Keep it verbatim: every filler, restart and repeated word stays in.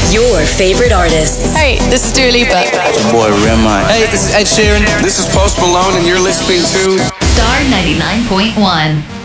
Your favorite artists. Hey, this is Dua Lipa. It's your boy Rema. Hey, this is Ed Sheeran. This is Post Malone, and you're listening to Star ninety-nine point one.